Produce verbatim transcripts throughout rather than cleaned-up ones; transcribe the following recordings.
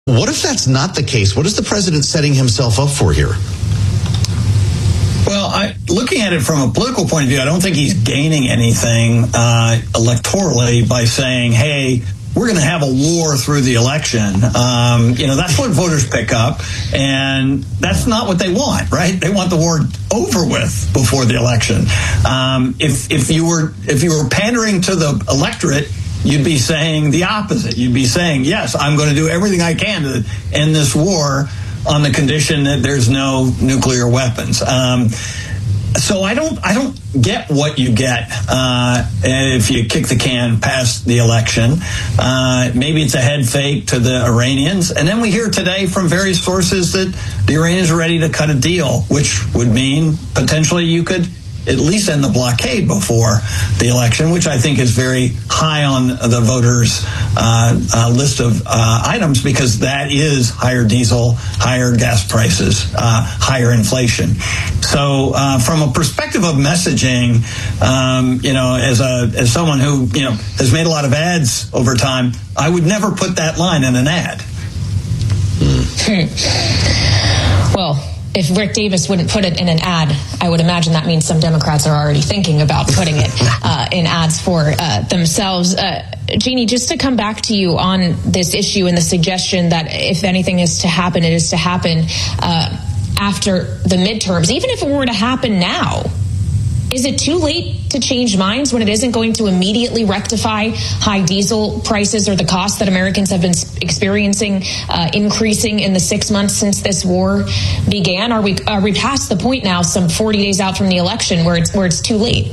What if that's not the case? What is the president setting himself up for here? Well, I, looking at it from a political point of view, I don't think he's gaining anything uh, electorally by saying, hey, we're going to have a war through the election. Um, you know, that's what voters pick up, and that's not what they want, right? They want the war over with before the election. Um, if if you were if you were pandering to the electorate, you'd be saying the opposite. You'd be saying, yes, I'm going to do everything I can to end this war on the condition that there's no nuclear weapons. Um, so I don't, I don't get what you get uh, if you kick the can past the election. Uh, maybe it's a head fake to the Iranians, and then we hear today from various sources that the Iranians are ready to cut a deal, which would mean potentially you could at least end the blockade before the election, which I think is very high on the voters' uh, uh, list of uh, items, because that is higher diesel, higher gas prices, uh, higher inflation. So uh, from a perspective of messaging, um, you know, as a as someone who, you know, has made a lot of ads over time, I would never put that line in an ad. Hmm. Well, if Rick Davis wouldn't put it in an ad, I would imagine that means some Democrats are already thinking about putting it uh, in ads for uh, themselves. Uh, Jeannie, just to come back to you on this issue and the suggestion that if anything is to happen, it is to happen uh, after the midterms, even if it were to happen now. Is it too late to change minds when it isn't going to immediately rectify high diesel prices or the costs that Americans have been experiencing uh, increasing in the six months since this war began? Are we are we past the point now, some forty days out from the election, where it's where it's too late?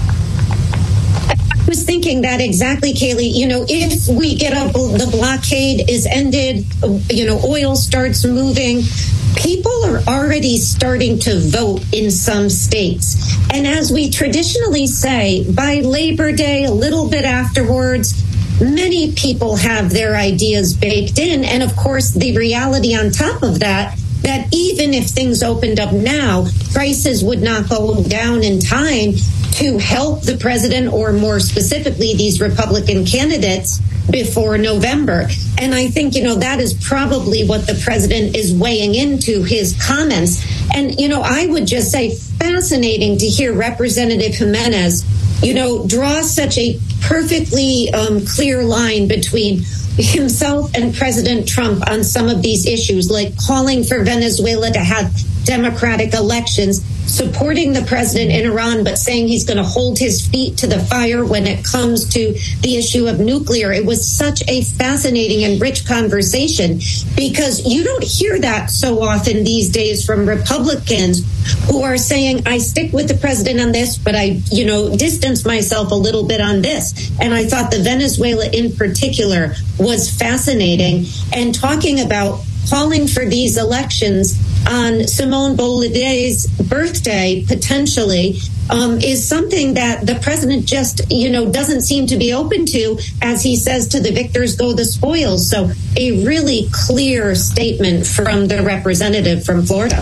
I was thinking that exactly, Kayleigh. You know, if we get a, the blockade is ended, you know, oil starts moving, people are already starting to vote in some states. And as we traditionally say, by Labor Day, a little bit afterwards, many people have their ideas baked in. And of course, the reality on top of that, that even if things opened up now, prices would not go down in time to help the president, or more specifically, these Republican candidates, before November. And I think, you know, that is probably what the president is weighing into his comments. And, you know, I would just say fascinating to hear Representative Jimenez, you know, draw such a perfectly um, clear line between himself and President Trump on some of these issues, like calling for Venezuela to have democratic elections, supporting the president in Iran, but saying he's going to hold his feet to the fire when it comes to the issue of nuclear. It was such a fascinating and rich conversation, because you don't hear that so often these days from Republicans who are saying, I stick with the president on this, but I, you know, distance myself a little bit on this. And I thought the Venezuela in particular was fascinating, and talking about calling for these elections on Simone Bolivar's birthday, potentially, um, is something that the president just, you know, doesn't seem to be open to, as he says to the victors go the spoils. So a really clear statement from the representative from Florida.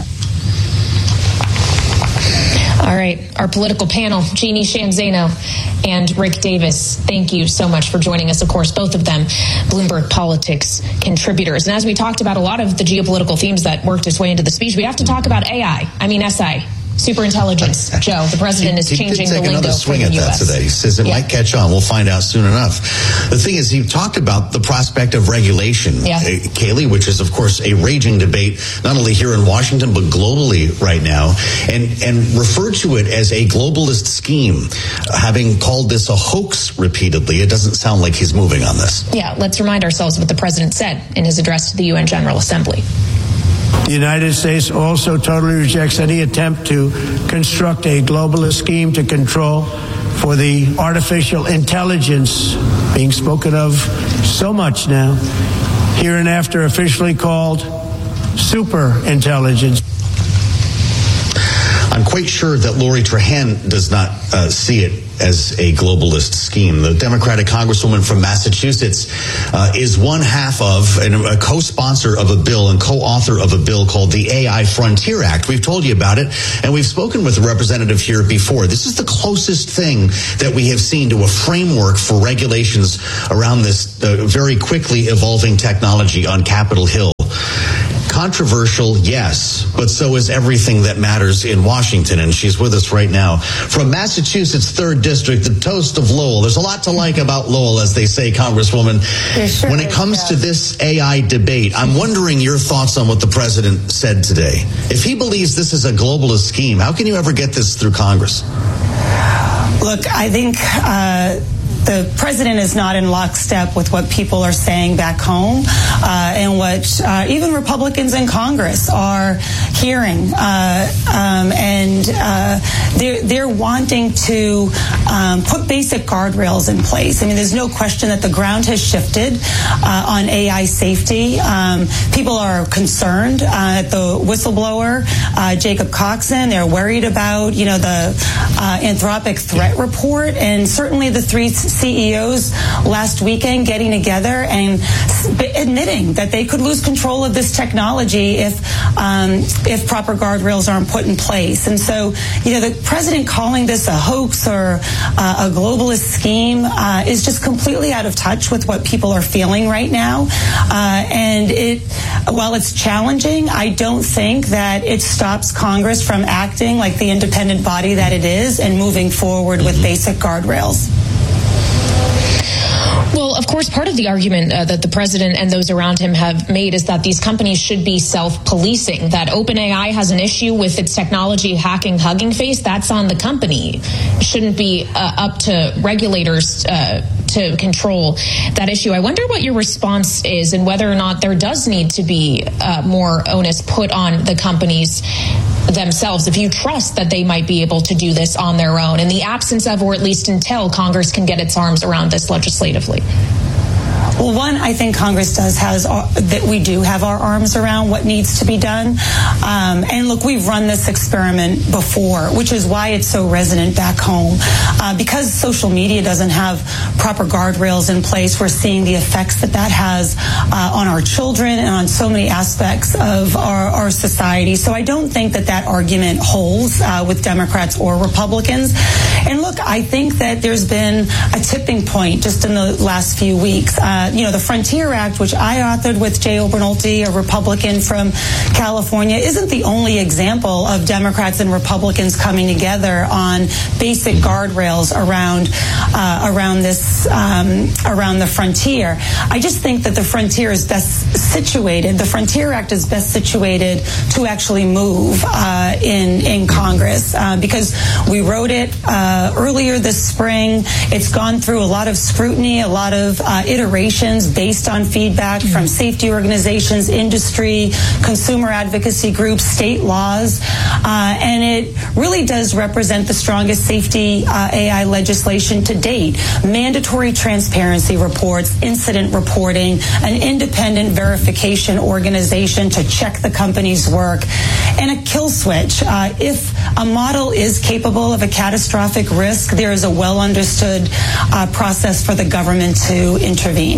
All right, our political panel, Jeannie Sheehan Zaino and Rick Davis, thank you so much for joining us. Of course, both of them Bloomberg Politics contributors. And as we talked about a lot of the geopolitical themes that worked its way into the speech, we have to talk about A I. I mean, S I. Superintelligence. Joe, the president is he, he changing did take the lingo another swing for the at U S. that today. He says it yeah. might catch on. We'll find out soon enough. The thing is, he talked about the prospect of regulation, yeah. uh, Kayleigh, which is, of course, a raging debate, not only here in Washington, but globally right now, and, and referred to it as a globalist scheme. Uh, having called this a hoax repeatedly, it doesn't sound like he's moving on this. Yeah, let's remind ourselves what the president said in his address to the U N General Assembly. The United States also totally rejects any attempt to construct a globalist scheme to control for the artificial intelligence being spoken of so much now, hereinafter officially called superintelligence. I'm quite sure that Lori Trahan does not uh, see it as a globalist scheme. The Democratic Congresswoman from Massachusetts uh, is one half of and a co-sponsor of a bill and co-author of a bill called the A I Frontier Act. We've told you about it, and we've spoken with a representative here before. This is the closest thing that we have seen to a framework for regulations around this uh, very quickly evolving technology on Capitol Hill. Controversial, yes, but so is everything that matters in Washington, and she's with us right now. From Massachusetts' third District, the toast of Lowell. There's a lot to like about Lowell, as they say, Congresswoman. Sure when it comes is, to this A I debate, I'm wondering your thoughts on what the president said today. If he believes this is a globalist scheme, how can you ever get this through Congress? Look, I think uh, the president is not in lockstep with what people are saying back home uh, and what uh, even Republicans in Congress are hearing. Uh, um, and uh, they're, they're wanting to um, put basic guardrails in place. I mean, there's no question that the ground has shifted uh, on A I safety. Um, people are concerned uh, at the whistleblower, uh, Jacob Coxon. They're worried about, you know, the uh, Anthropic threat report, and certainly the three C E Os last weekend getting together and admitting that they could lose control of this technology if um, if proper guardrails aren't put in place. And so, you know, the president calling this a hoax or uh, a globalist scheme uh, is just completely out of touch with what people are feeling right now. Uh, and it, while it's challenging, I don't think that it stops Congress from acting like the independent body that it is and moving forward with basic guardrails. Well, of course, part of the argument uh, that the president and those around him have made is that these companies should be self-policing, that OpenAI has an issue with its technology hacking Hugging Face. That's on the company. It shouldn't be uh, up to regulators uh, to control that issue. I wonder what your response is and whether or not there does need to be uh, more onus put on the companies themselves, if you trust that they might be able to do this on their own in the absence of, or at least until Congress can get its arms around this legislatively. Well, one, I think Congress does has uh, that we do have our arms around what needs to be done. Um, and look, we've run this experiment before, which is why it's so resonant back home. Uh, because social media doesn't have proper guardrails in place, we're seeing the effects that that has uh, on our children and on so many aspects of our, our society. So I don't think that that argument holds uh, with Democrats or Republicans. And look, I think that there's been a tipping point just in the last few weeks. Uh, you know, the Frontier Act, which I authored with Jay Obernolte, a Republican from California, isn't the only example of Democrats and Republicans coming together on basic guardrails around uh, around this um, around the frontier. I just think that the frontier is best situated. The Frontier Act is best situated to actually move uh, in in Congress uh, because we wrote it uh, earlier this spring. It's gone through a lot of scrutiny, a lot of uh, iterations based on feedback from safety organizations, industry, consumer advocacy groups, state laws, uh, and it really does represent the strongest safety uh, A I legislation to date. Mandatory transparency reports, incident reporting, an independent verification organization to check the company's work, and a kill switch. Uh, if a model is capable of a catastrophic risk, there is a well understood uh, process for the government to intervene.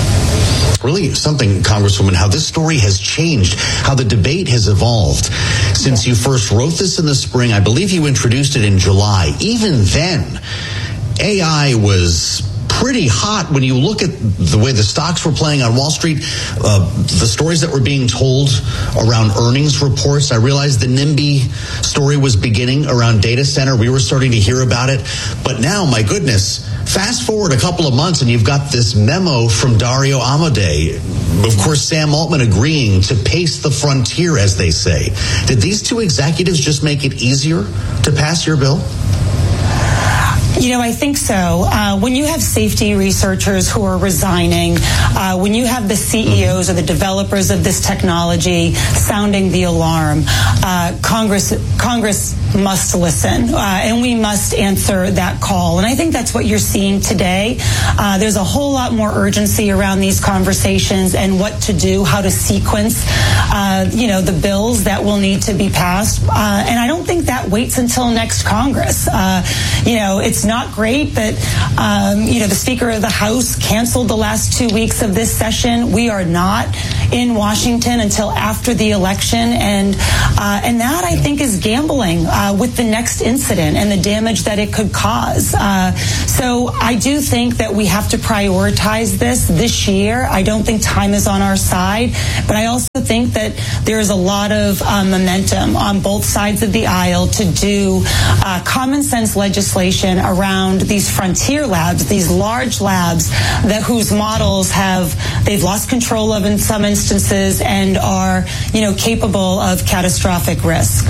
Really something, Congresswoman, how this story has changed, how the debate has evolved since you first wrote this in the spring. I believe you introduced it in July. Even then, A I was pretty hot when you look at the way the stocks were playing on Wall Street, uh, the stories that were being told around earnings reports. I realized the NIMBY story was beginning around data center. We were starting to hear about it. But now, my goodness, fast forward a couple of months and you've got this memo from Dario Amodei. Of course, Sam Altman agreeing to pace the frontier, as they say. Did these two executives just make it easier to pass your bill? You know, I think so. Uh, when you have safety researchers who are resigning, uh, when you have the C E Os or the developers of this technology sounding the alarm, uh, Congress Congress must listen, uh, and we must answer that call. And I think that's what you're seeing today. Uh, there's a whole lot more urgency around these conversations and what to do, how to sequence, uh, you know, the bills that will need to be passed. Uh, and I don't think that waits until next Congress. Uh, you know, it's not great that, um, you know, the Speaker of the House canceled the last two weeks of this session. We are not in Washington until after the election, and uh, and that, I think, is gambling uh, with the next incident and the damage that it could cause. Uh, so I do think that we have to prioritize this this year. I don't think time is on our side, but I also think that there is a lot of uh, momentum on both sides of the aisle to do uh, common sense legislation around these frontier labs, these large labs that whose models have they've lost control of in some instances and are, you know, capable of catastrophic risk.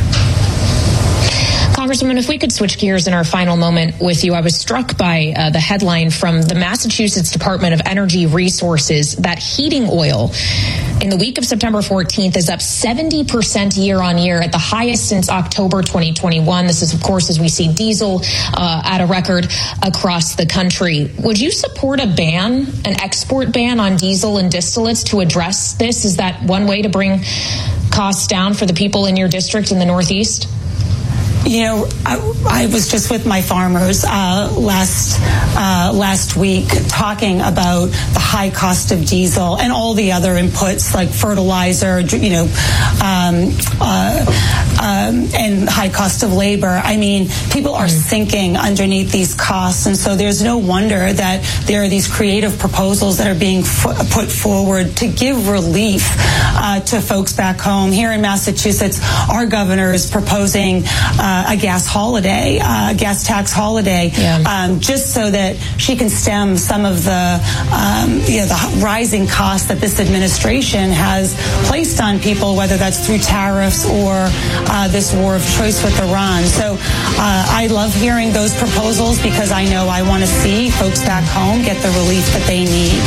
Congresswoman, if we could switch gears in our final moment with you, I was struck by uh, the headline from the Massachusetts Department of Energy Resources that heating oil in the week of September fourteenth is up seventy percent year on year at the highest since October twenty twenty-one. This is, of course, as we see diesel uh, at a record across the country. Would you support a ban, an export ban on diesel and distillates to address this? Is that one way to bring costs down for the people in your district in the Northeast? You know, I, I was just with my farmers uh, last uh, last week talking about the high cost of diesel and all the other inputs like fertilizer, you know, um, uh, um, and high cost of labor. I mean, people are sinking underneath these costs, and so there's no wonder that there are these creative proposals that are being f- put forward to give relief uh, to folks back home. Here in Massachusetts, our governor is proposing uh, a gas holiday, a gas tax holiday, yeah. um, just so that she can stem some of the, um, you know, the rising costs that this administration has placed on people, whether that's through tariffs or uh, this war of choice with Iran. So uh, I love hearing those proposals because I know I want to see folks back home get the relief that they need.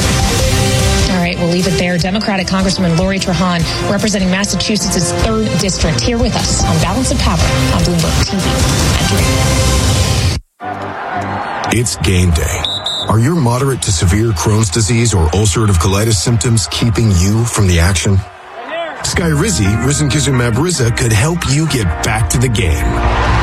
All right, we'll leave it there. Democratic Congresswoman Lori Trahan, representing Massachusetts' third district, here with us on Balance of Power on Bloomberg T V and radio. It's game day. Are your moderate to severe Crohn's disease or ulcerative colitis symptoms keeping you from the action? Skyrizi, risankizumab Riza, could help you get back to the game.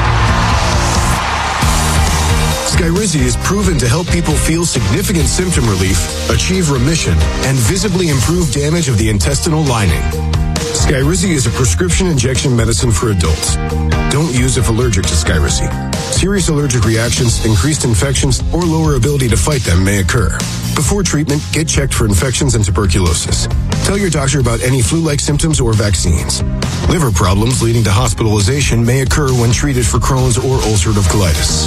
Skyrizi is proven to help people feel significant symptom relief, achieve remission, and visibly improve damage of the intestinal lining. Skyrizi is a prescription injection medicine for adults. Don't use if allergic to Skyrizi. Serious allergic reactions, increased infections, or lower ability to fight them may occur. Before treatment, get checked for infections and tuberculosis. Tell your doctor about any flu-like symptoms or vaccines. Liver problems leading to hospitalization may occur when treated for Crohn's or ulcerative colitis.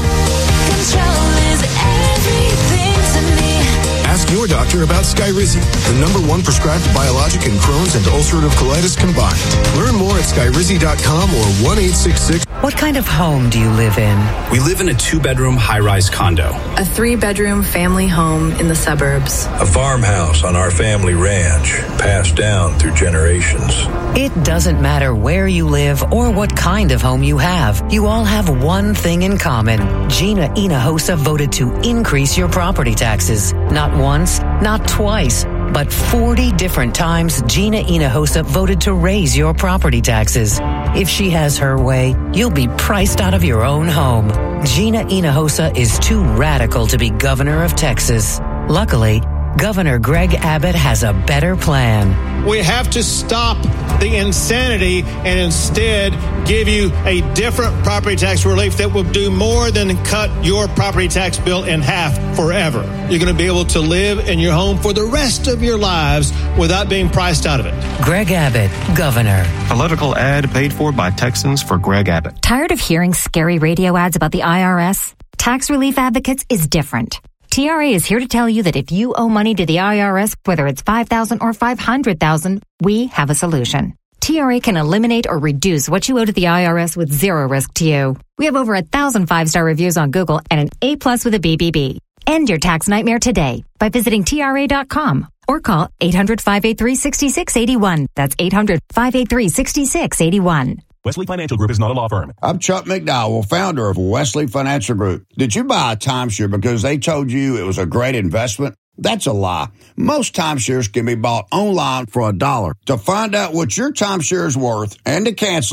Control is everything to me. Ask your doctor about Skyrizi, the number one prescribed biologic in Crohn's and ulcerative colitis combined. Learn more at skyrizi dot com or one eight six six. What kind of home do you live in? We live in a two-bedroom high-rise condo. A three-bedroom family home in the suburbs. A farmhouse on our family ranch, passed down through generations. It doesn't matter where you live or what kind of home you have. You all have one thing in common. Gina Hinojosa voted to increase your property taxes. Not once, not twice, but forty different times Gina Hinojosa voted to raise your property taxes. If she has her way, you'll be priced out of your own home. Gina Hinojosa is too radical to be governor of Texas. Luckily, Governor Greg Abbott has a better plan. We have to stop the insanity and instead give you a different property tax relief that will do more than cut your property tax bill in half forever. You're going to be able to live in your home for the rest of your lives without being priced out of it. Greg Abbott, Governor. Political ad paid for by Texans for Greg Abbott. Tired of hearing scary radio ads about the I R S? Tax Relief Advocates is different. T R A is here to tell you that if you owe money to the I R S, whether it's five thousand dollars or five hundred thousand dollars, we have a solution. T R A can eliminate or reduce what you owe to the I R S with zero risk to you. We have over a thousand five-star reviews on Google and an A plus with a B B B. End your tax nightmare today by visiting T R A dot com or call eight hundred, five eight three, six six eight one. That's eight hundred, five eight three, six six eight one. Wesley Financial Group is not a law firm. I'm Chuck McDowell, founder of Wesley Financial Group. Did you buy a timeshare because they told you it was a great investment? That's a lie. Most timeshares can be bought online for a dollar. To find out what your timeshare is worth and to cancel it,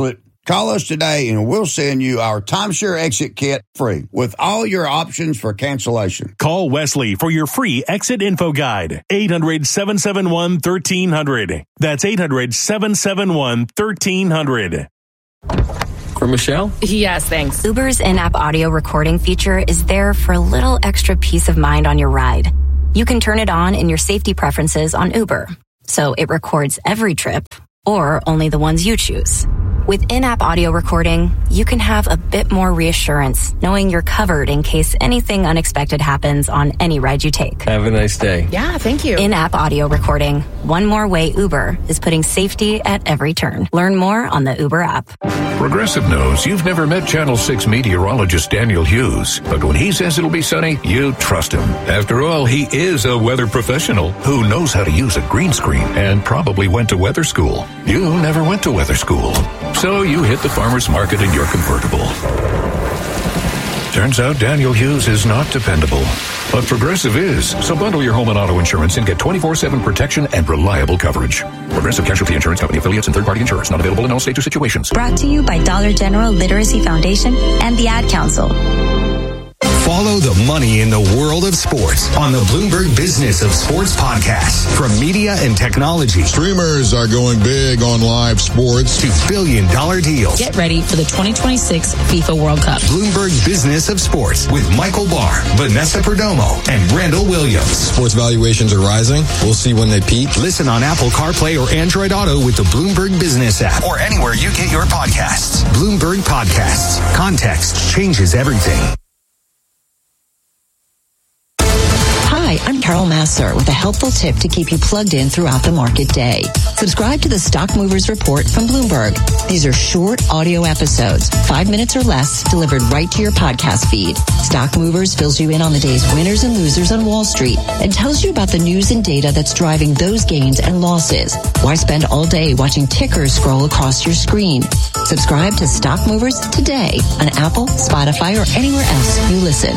Call us today and we'll send you our timeshare exit kit free with all your options for cancellation. Call Wesley for your free exit info guide. eight hundred, seven seven one, one three hundred. That's eight hundred, seven seven one, one three hundred. For Michelle? Yes, thanks. Uber's in-app audio recording feature is there for a little extra peace of mind on your ride. You can turn it on in your safety preferences on Uber, so it records every trip or only the ones you choose. With in-app audio recording, you can have a bit more reassurance, knowing you're covered in case anything unexpected happens on any ride you take. Have a nice day. Yeah, thank you. In-app audio recording. One more way Uber is putting safety at every turn. Learn more on the Uber app. Progressive knows you've never met Channel six meteorologist Daniel Hughes, but when he says it'll be sunny, you trust him. After all, he is a weather professional who knows how to use a green screen and probably went to weather school. You never went to weather school. So you hit the farmer's market in your convertible. Turns out Daniel Hughes is not dependable, but Progressive is. So bundle your home and auto insurance and get twenty-four seven protection and reliable coverage. Progressive Casualty Insurance Company affiliates and third-party insurance not available in all states or situations. Brought to you by Dollar General Literacy Foundation and the Ad Council. Follow the money in the world of sports on the Bloomberg Business of Sports podcast. From media and technology. Streamers are going big on live sports. To billion dollar deals. Get ready for the twenty twenty-six FIFA World Cup. Bloomberg Business of Sports with Michael Barr, Vanessa Perdomo, and Randall Williams. Sports valuations are rising. We'll see when they peak. Listen on Apple CarPlay or Android Auto with the Bloomberg Business app or anywhere you get your podcasts. Bloomberg Podcasts. Context changes everything. Hi, I'm Carol Massar with a helpful tip to keep you plugged in throughout the market day. Subscribe to the Stock Movers Report from Bloomberg. These are short audio episodes, five minutes or less, delivered right to your podcast feed. Stock Movers fills you in on the day's winners and losers on Wall Street and tells you about the news and data that's driving those gains and losses. Why spend all day watching tickers scroll across your screen? Subscribe to Stock Movers today on Apple, Spotify, or anywhere else you listen.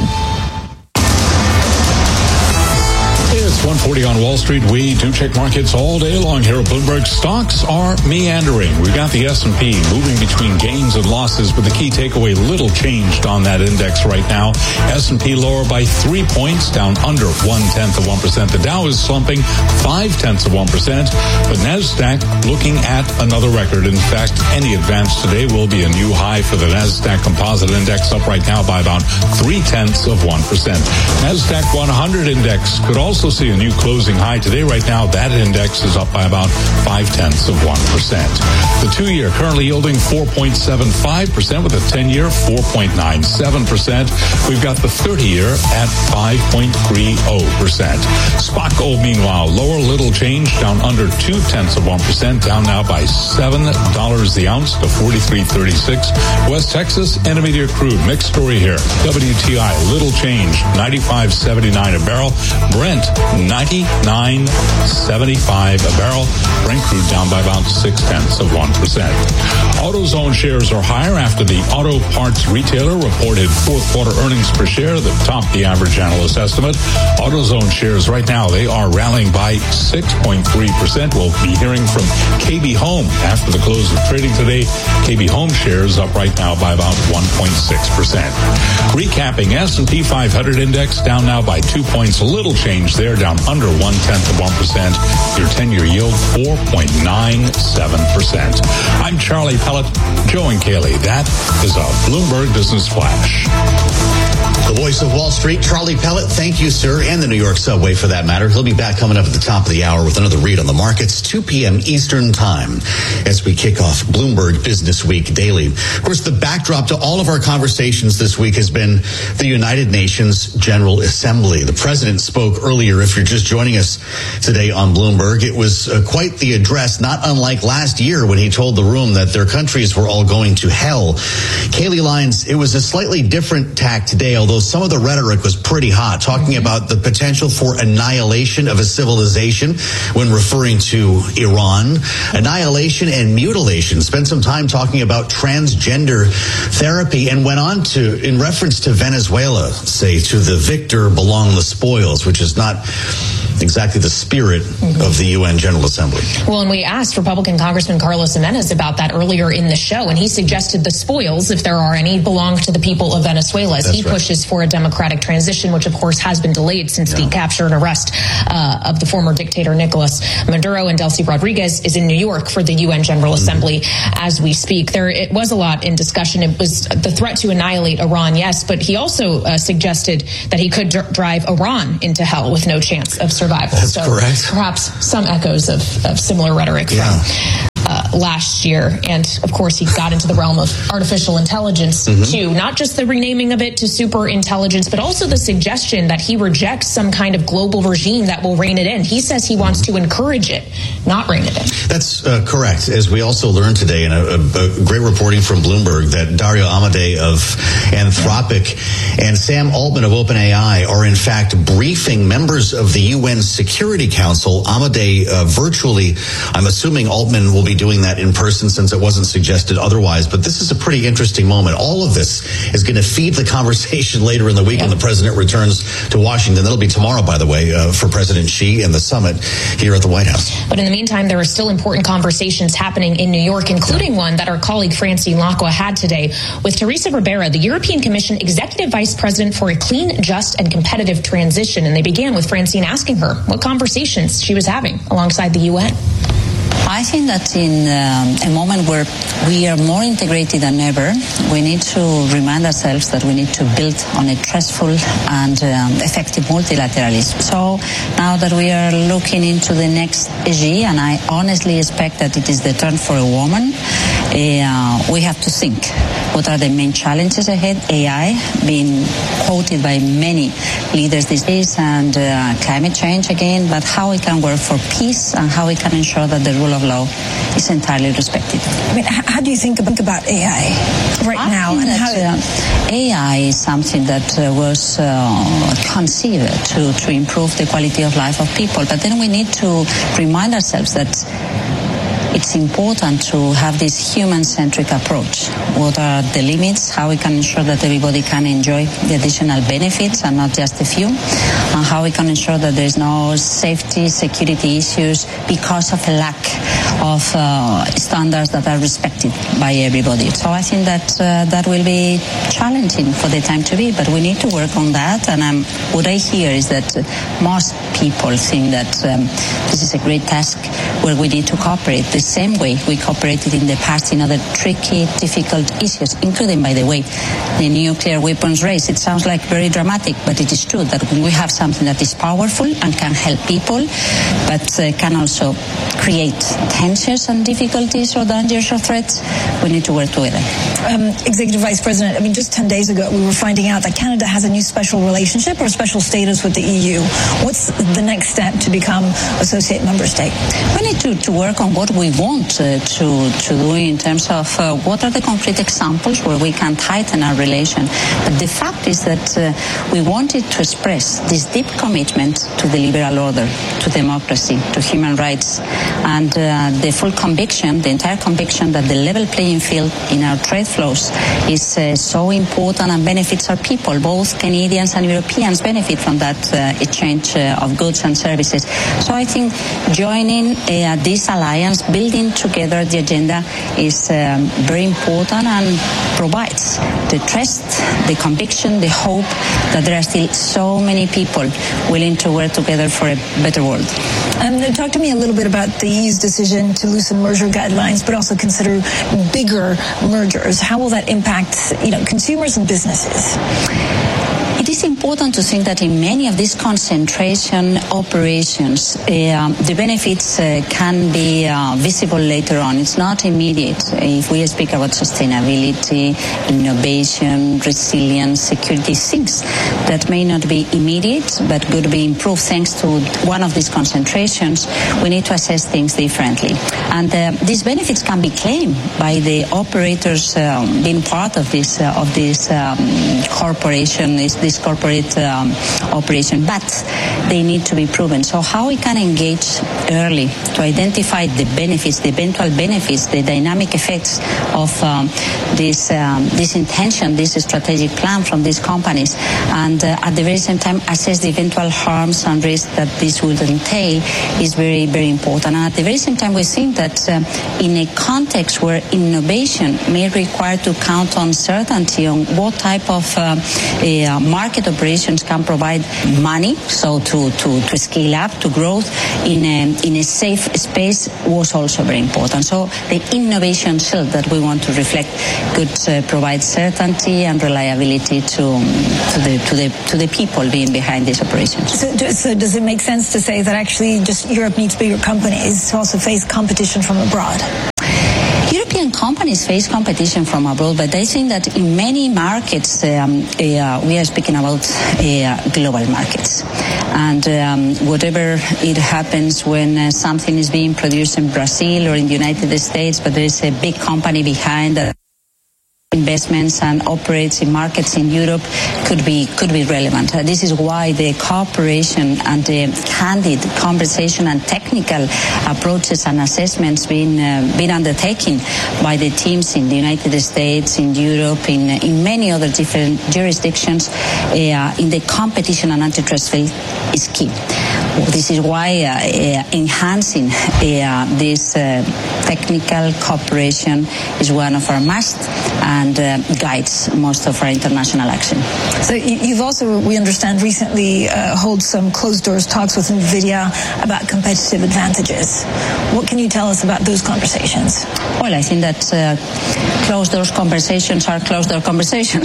It's one forty on Wall Street. We do check markets all day long here at Bloomberg. Stocks are meandering. We've got the S and P moving between gains and losses, but the key takeaway, little changed on that index right now. S and P lower by three points, down under one-tenth of one percent. The Dow is slumping five-tenths of one percent, but NASDAQ looking at another record. In fact, any advance today will be a new high for the NASDAQ Composite Index, up right now by about three-tenths of one percent. NASDAQ one hundred Index could also see a new closing high today. Right now, that index is up by about five-tenths of one percent. The two-year currently yielding four point seven five percent with a ten-year four point nine seven percent. We've got the thirty-year at five point three zero percent. Spot gold, meanwhile, lower, little change, down under two-tenths of one percent, down now by seven dollars the ounce to forty-three thirty-six. West Texas Intermediate crude, mixed story here. W T I, little change, ninety-five seventy-nine a barrel. Brent, ninety-nine seventy-five a barrel. Brent crude down by about six-tenths of one percent. AutoZone shares are higher after the auto parts retailer reported fourth quarter earnings per share that topped the average analyst estimate. AutoZone shares right now, they are rallying by six point three percent. We'll be hearing from K B Home after the close of trading today. K B Home shares up right now by about one point six percent. Recapping, S and P five hundred index down now by two points, a little change there, down under one-tenth of one percent. Your ten-year yield, four point nine seven percent. I'm Charlie Pellet, Joe and Kaylee. That is a Bloomberg Business Flash. The voice of Wall Street, Charlie Pellet. Thank you, sir, and the New York subway for that matter. He'll be back coming up at the top of the hour with another read on the markets, two p.m. Eastern time, as we kick off Bloomberg Business Week Daily. Of course, the backdrop to all of our conversations this week has been the United Nations General Assembly. The president spoke earlier. If you're just joining us today on Bloomberg, it was uh, quite the address, not unlike last year when he told the room that their countries were all going to hell. Kaylee Lyons, it was a slightly different tack today, although some of the rhetoric was pretty hot, talking about the potential for annihilation of a civilization when referring to Iran, annihilation and mutilation. Spent some time talking about transgender therapy and went on to, in reference to Venezuela, say, to the victor belong the spoils, which is not exactly the spirit mm-hmm. of the U N General Assembly. Well, and we asked Republican Congressman Carlos Jimenez about that earlier in the show, and he suggested the spoils, if there are any, belong to the people of Venezuela as That's he right. pushes for a democratic transition, which of course has been delayed since yeah. the capture and arrest uh, of the former dictator Nicolas Maduro. And Delcy Rodriguez is in New York for the U N General mm-hmm. Assembly as we speak. There, it was a lot in discussion. It was the threat to annihilate Iran, yes, but he also uh, suggested that he could dr- drive Iran into hell with no chance of survival. That's so correct. Perhaps some echoes of, of similar rhetoric yeah. from uh, last year. And of course, he got into the realm of artificial intelligence mm-hmm. too. Not just the renaming of it to super intelligence, but also the suggestion that he rejects some kind of global regime that will rein it in. He says he wants to encourage it, not rein it in. That's uh, correct. As we also learned today in a, a, a great reporting from Bloomberg that Dario Amodei of Anthropic yeah. and Sam Altman of OpenAI are in fact briefing members of the U N Security Council. Amodei uh, virtually, I'm assuming Altman will be doing that in person since it wasn't suggested otherwise. But this is a pretty interesting moment. All of this is going to feed the conversation later in the week yeah. when the president returns to Washington. That'll be tomorrow, by the way, uh, for President Xi and the summit here at the White House. But in the meantime, there are still important conversations happening in New York, including one that our colleague Francine Lacqua had today with Teresa Ribera, the European Commission Executive Vice President for a Clean, Just, and Competitive Transition. And they began with Francine asking her what conversations she was having alongside the U N. I think that in um, a moment where we are more integrated than ever, we need to remind ourselves that we need to build on a trustful and um, effective multilateralism. So now that we are looking into the next A G, and I honestly expect that it is the turn for a woman, uh, we have to think. What are the main challenges ahead? A I, being quoted by many leaders these days, and uh, climate change again, but how we can work for peace and how we can ensure that the rule of law is entirely respected. I mean, how do you think about A I right I now? And how uh, A I is something that uh, was uh, conceived to, to improve the quality of life of people. But then we need to remind ourselves that it's important to have this human-centric approach. What are the limits? How we can ensure that everybody can enjoy the additional benefits and not just a few? And how we can ensure that there's no safety, security issues because of a lack of uh, standards that are respected by everybody. So I think that uh, that will be challenging for the time to be, but we need to work on that. And um, what I hear is that uh, most people think that um, this is a great task where we need to cooperate the same way we cooperated in the past in other tricky, difficult issues, including, by the way, the nuclear weapons race. It sounds like very dramatic, but it is true that when we have something that is powerful and can help people, but uh, can also create tensions and difficulties or dangers or threats, we need to work together. Um, Executive Vice President, I mean, just ten days ago, we were finding out that Canada has a new special relationship or special status with the E U. What's the next step to become associate member state? We need to, to work on what we want uh, to, to do in terms of uh, what are the concrete examples where we can tighten our relation. But the fact is that uh, we wanted to express this deep commitment to the liberal order, to democracy, to human rights, and uh, the full conviction, the entire conviction that the level playing field in our trade flows is uh, so important and benefits our people. Both Canadians and Europeans benefit from that uh, exchange uh, of goods and services. So I think joining uh, this alliance, building together the agenda is um, very important and provides the trust, the conviction, the hope that there are still so many people willing to work together for a better world. Um, talk to me a little bit about the E U's decision to loosen merger guidelines, but also consider bigger mergers. How will that impact, you know, consumers and businesses? It is important to think that in many of these concentration operations, uh, the benefits uh, can be uh, visible later on. It's not immediate. If we speak about sustainability, innovation, resilience, security, things that may not be immediate but could be improved thanks to one of these concentrations, we need to assess things differently. And uh, these benefits can be claimed by the operators um, being part of this uh, of this um, corporation, this, this this corporate um, operation, but they need to be proven. So how we can engage early to identify the benefits, the eventual benefits, the dynamic effects of um, this um, this intention, this strategic plan from these companies, and uh, at the very same time assess the eventual harms and risks that this would entail is very, very important. And at the very same time, we think that uh, in a context where innovation may require to count on certainty on what type of uh, uh, market operations can provide money, so to, to, to scale up, to growth in a, in a safe space was also very important. So the innovation shield that we want to reflect could uh, provide certainty and reliability to, to, the, to, the, to the people being behind these operations. So, so does it make sense to say that actually just Europe needs bigger companies to also face competition from abroad? European companies face competition from abroad, but I think that in many markets, um, uh, we are speaking about uh, global markets. And um, whatever it happens when uh, something is being produced in Brazil or in the United States, but there is a big company behind that investments and operates in markets in Europe could be could be relevant. Uh, this is why the cooperation and the candid conversation and technical approaches and assessments being uh, being undertaken by the teams in the United States, in Europe, in in many other different jurisdictions uh, in the competition and antitrust field is key. This is why uh, uh, enhancing uh, this uh, technical cooperation is one of our must and uh, guides most of our international action. So you've also, we understand, recently uh, held some closed doors talks with NVIDIA about competitive advantages. What can you tell us about those conversations? Well, I think that uh, closed doors conversations are closed door conversations.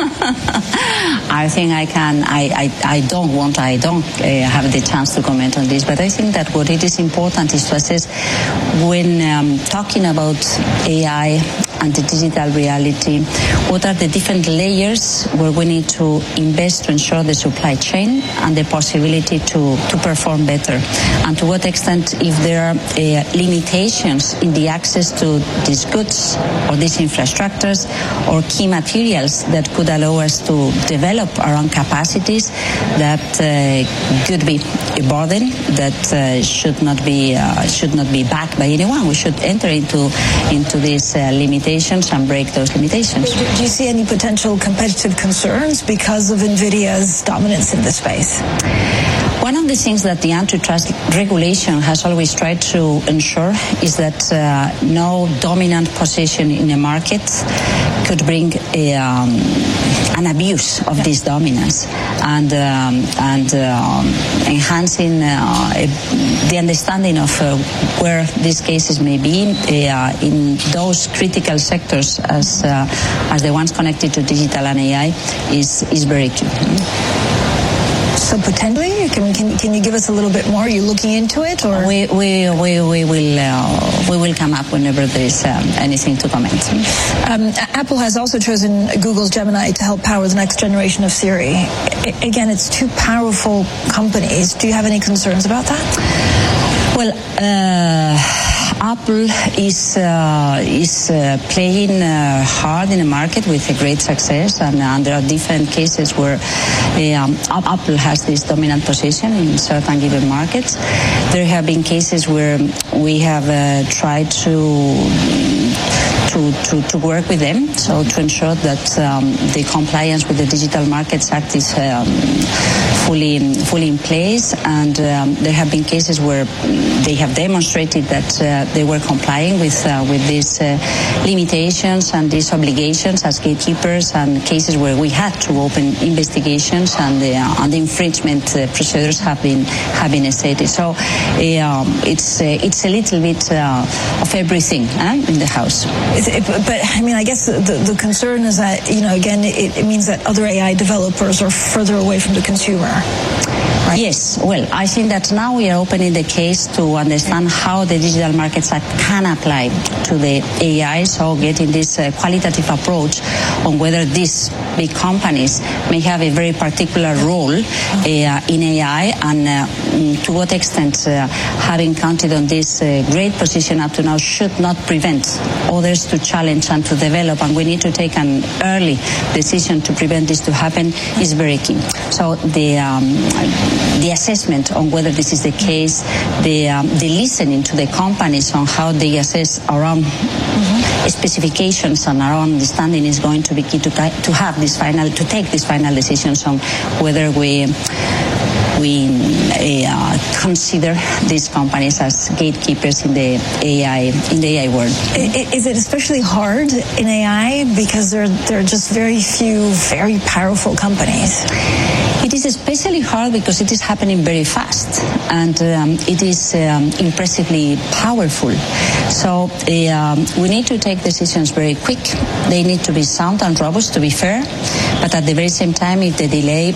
I think I can, I, I, I don't want, I don't uh, have the chance to comment on this, but I think that what it is important is to assess when um, talking about A I and the digital reality, what are the different layers where we need to invest to ensure the supply chain and the possibility to, to perform better, and to what extent if there are uh, limitations in the access to these goods or these infrastructures or key materials that could allow us to develop our own capacities that uh, could be a burden that uh, should not be uh, should not be backed by anyone. We should enter into into these uh, limitations and break those limitations. Do, do you see any potential competitive concerns because of NVIDIA's dominance in this space? One of the things that the antitrust regulation has always tried to ensure is that uh, no dominant position in a market could bring a, um, an abuse of this dominance, and um, and um, enhancing uh, a, the understanding of uh, where these cases may be uh, in those critical sectors as uh, as the ones connected to digital and A I is is very key. So potentially, can, can can you give us a little bit more? Are you looking into it, or we we we, we will uh, we will come up whenever there is um, anything to comment. Um, Apple has also chosen Google's Gemini to help power the next generation of Siri. I, again, it's two powerful companies. Do you have any concerns about that? Well, uh, Apple is uh, is uh, playing uh, hard in the market with a great success, and, uh, there are different cases where uh, um, Apple has this dominant position in certain given markets. There have been cases where we have uh, tried to. To, to, to work with them, so to ensure that um, the compliance with the Digital Markets Act is um, fully fully in place, and um, there have been cases where they have demonstrated that uh, they were complying with uh, with these uh, limitations and these obligations as gatekeepers, and cases where we had to open investigations and the, uh, and the infringement uh, procedures have been have been stated. So uh, um, it's uh, it's a little bit uh, of everything uh, in the house. It, but I mean, I guess the, the concern is that, you know, again, it, it means that other A I developers are further away from the consumer. Right? Yes, well, I think that now we are opening the case to understand how the Digital Markets Act can apply to the A I, so getting this uh, qualitative approach on whether these big companies may have a very particular role uh, in A I, and uh, to what extent uh, having counted on this uh, great position up to now should not prevent others to challenge and to develop, and we need to take an early decision to prevent this to happen is very key. So the um, the assessment on whether this is the case, the um, the listening to the companies on how they assess around mm-hmm. specifications and our understanding is going to be key to to have this final to take these final decisions on whether we we uh, consider these companies as gatekeepers in the A I in the A I world. Is it especially hard in A I because there there are just very few very powerful companies? It is especially hard because it is happening very fast, and um, it is um, impressively powerful. So uh, we need to take decisions very quick. They need to be sound and robust, to be fair, but at the very same time, if the delay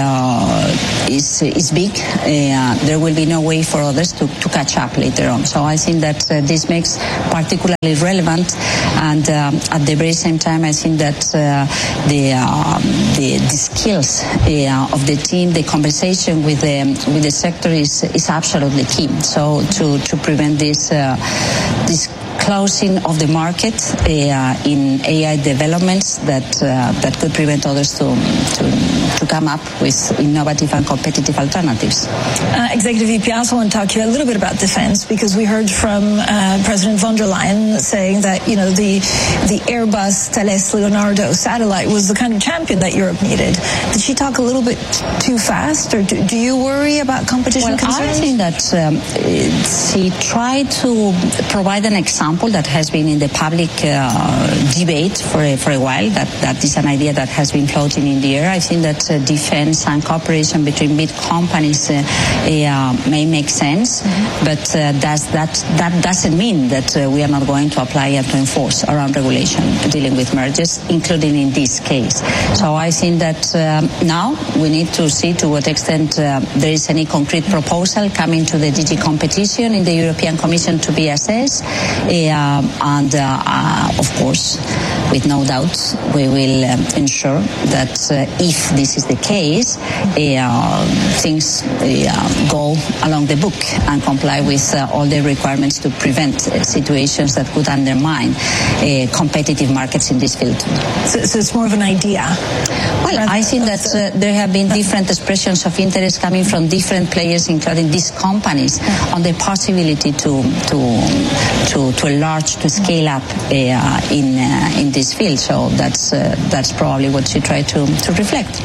uh, is is big, uh, there will be no way for others to, to catch up later on. So I think that uh, this makes particularly relevant, and um, at the very same time, I think that uh, the, uh, the the skills uh, of the team, the conversation with the with the sector is is absolutely key. So to to prevent this uh, this closing of the market uh, in A I developments that uh, that could prevent others to, to to come up with innovative and competitive alternatives. Uh, Executive V P, I also want to talk to you a little bit about defense, because we heard from uh, President von der Leyen saying that, you know, the the Airbus Thales Leonardo satellite was the kind of champion that Europe needed. Did she talk a little bit too fast, or do, do you worry about competition well, concerns? I think that um, she tried to provide an example that has been in the public uh, debate for a, for a while. That that is an idea that has been floating in the air. I think that uh, defense and cooperation between big companies uh, uh, may make sense, mm-hmm. but uh, does that that doesn't mean that uh, we are not going to apply and to enforce around regulation dealing with mergers, including in this case. So I think that um, now we need to see to what extent uh, there is any concrete proposal coming to the D G competition in the European Commission to be assessed. Uh, and uh, uh, of course, with no doubt, we will um, ensure that uh, if this is the case, uh, things uh, go along the book and comply with uh, all the requirements to prevent uh, situations that could undermine uh, competitive markets in this field. So, so it's more of an idea? Well, I think that uh, there have been different expressions of interest coming from different players, including these companies, on the possibility to to to, to enlarge, to scale up uh, in uh, in this field. So that's uh, that's probably what she tried to to reflect.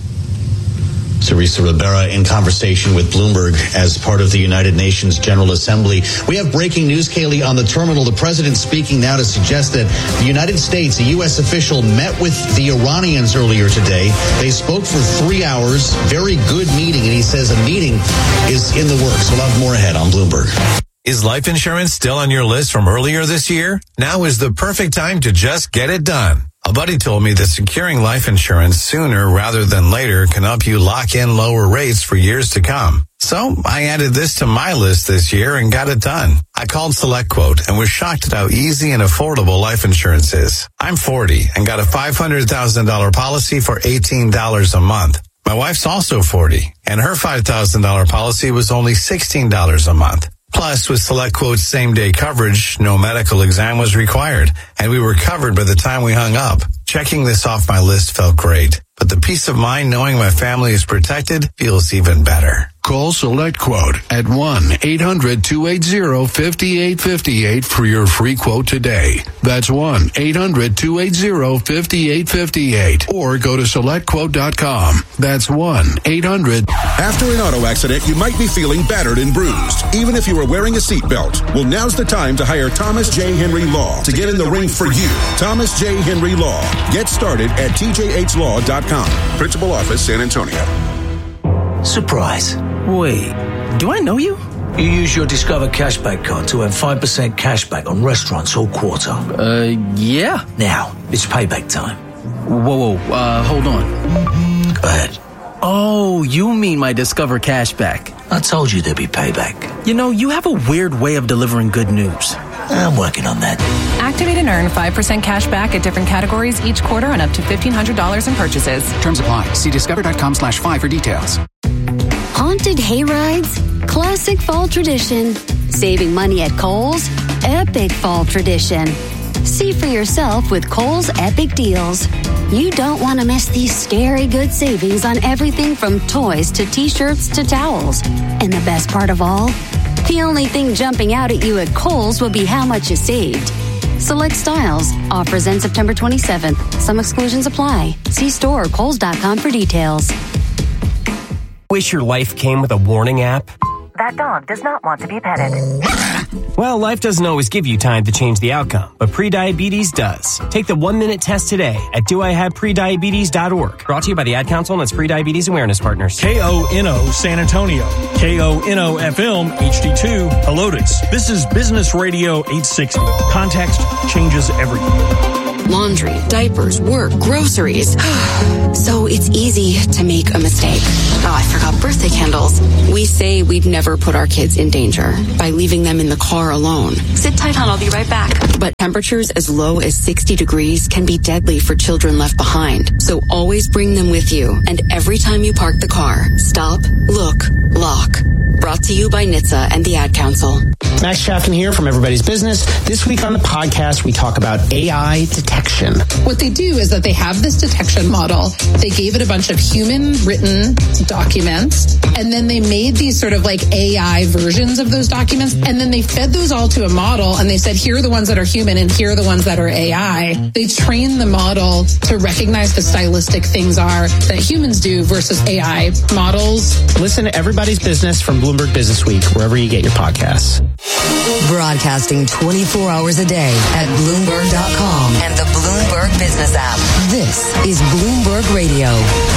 Teresa Ribera in conversation with Bloomberg as part of the United Nations General Assembly. We have breaking news, Kaylee, on the terminal. The president speaking now to suggest that the United States, a U S official, met with the Iranians earlier today. They spoke for three hours. Very good meeting, and he says a meeting is in the works. We'll have more ahead on Bloomberg. Is life insurance still on your list from earlier this year? Now is the perfect time to just get it done. A buddy told me that securing life insurance sooner rather than later can help you lock in lower rates for years to come. So I added this to my list this year and got it done. I called SelectQuote and was shocked at how easy and affordable life insurance is. I'm forty and got a five hundred thousand dollars policy for eighteen dollars a month. My wife's also forty, and her five thousand dollars policy was only sixteen dollars a month. Plus, with SelectQuote's same-day coverage, no medical exam was required, and we were covered by the time we hung up. Checking this off my list felt great, but the peace of mind knowing my family is protected feels even better. Call SelectQuote at one eight hundred two eight zero five eight five eight for your free quote today. That's one eight hundred two eight zero five eight five eight. Or go to select quote dot com. That's one eight hundred. After an auto accident, you might be feeling battered and bruised, even if you are wearing a seatbelt. Well, now's the time to hire Thomas J. Henry Law to get in the ring for you. Thomas J. Henry Law. Get started at T J H law dot com. Principal Office, San Antonio. Surprise. Wait, do I know you? You use your Discover Cashback card to earn five percent cashback on restaurants all quarter. Uh, yeah. Now, it's payback time. Whoa, whoa, uh, hold on. Go ahead. Oh, you mean my Discover Cashback. I told you there'd be payback. You know, you have a weird way of delivering good news. I'm working on that. Activate and earn five percent cash back at different categories each quarter on up to fifteen hundred dollars in purchases. Terms apply. See discover dot com slash five for details. Haunted hayrides? Classic fall tradition. Saving money at Kohl's? Epic fall tradition. See for yourself with Kohl's Epic Deals. You don't want to miss these scary good savings on everything from toys to t-shirts to towels. And the best part of all? The only thing jumping out at you at Kohl's will be how much you saved. Select styles. Offers end September twenty-seventh. Some exclusions apply. See store or Kohls dot com for details. Wish your life came with a warning app? That dog does not want to be petted. Well, life doesn't always give you time to change the outcome, but prediabetes does. Take the one-minute test today at do I have prediabetes dot org. Brought to you by the Ad Council and its Prediabetes Awareness Partners. K O N O San Antonio. K O N O F M H D two Helotes. This is Business Radio eight sixty. Context changes everything. Laundry, diapers, work, groceries. So it's easy to make a mistake. Oh, I forgot birthday candles. We say we'd never put our kids in danger by leaving them in the car alone. Sit tight, hon. I'll be right back. But temperatures as low as sixty degrees can be deadly for children left behind. So always bring them with you. And every time you park the car, stop, look, lock. Brought to you by N H T S A and the Ad Council. Max Chaffin here from Everybody's Business. This week on the podcast, we talk about A I detection. What they do is that they have this detection model. They gave it a bunch of human written documents, and then they made these sort of like A I versions of those documents, and then they fed those all to a model, and they said, here are the ones that are human, and here are the ones that are A I. They train the model to recognize the stylistic things are that humans do versus A I models. Listen to Everybody's Business from Bloomberg Business Week, wherever you get your podcasts. Broadcasting twenty-four hours a day at Bloomberg dot com and the Bloomberg Business app. This is Bloomberg Radio.